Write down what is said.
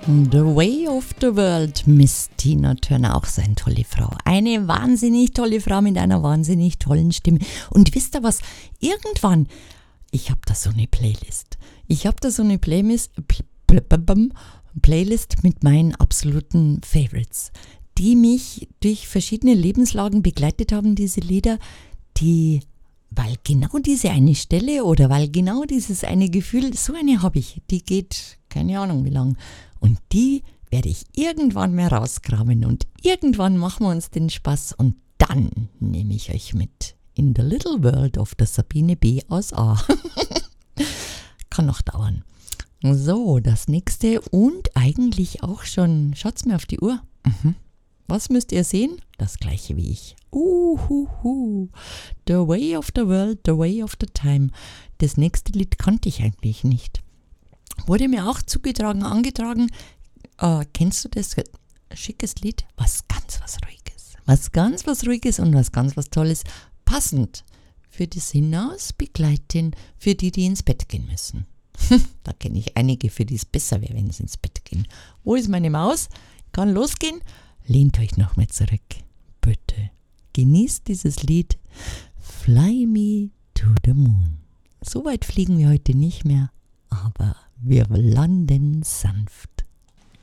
The Way of the World, Miss Tina Turner, auch so eine tolle Frau. Eine wahnsinnig tolle Frau mit einer wahnsinnig tollen Stimme. Und wisst ihr was? Irgendwann, ich habe da so eine Playlist. Playlist mit meinen absoluten Favorites, die mich durch verschiedene Lebenslagen begleitet haben, diese Lieder, weil genau diese eine Stelle oder weil genau dieses eine Gefühl, so eine habe ich, die geht keine Ahnung wie lang. Und die werde ich irgendwann mal rauskramen und irgendwann machen wir uns den Spaß und dann nehme ich euch mit in the little world of the Sabine B. aus A. Kann noch dauern. So, das nächste und eigentlich auch schon, schaut's mir auf die Uhr. Was müsst ihr sehen? Das gleiche wie ich. The Way of the World, The Way of the Time. Das nächste Lied kannte ich eigentlich nicht. Wurde mir auch zugetragen, angetragen. Kennst du das? Schickes Lied. Was Ruhiges. Was Ruhiges und was Tolles. Passend für die Hinausbegleitin, für die ins Bett gehen müssen. Da kenne ich einige, für die es besser wäre, wenn sie ins Bett gehen. Wo ist meine Maus? Kann losgehen? Lehnt euch noch mal zurück. Bitte. Genießt dieses Lied. Fly me to the moon. So weit fliegen wir heute nicht mehr, aber wir landen sanft.